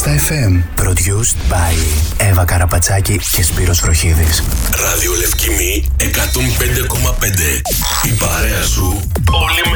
Velesta FM. Produced by Εύα Καραπατσάκη και Σπύρος Βροχίδης. Ράδιο Λευκιμή 105,5. Η παρέα σου όλη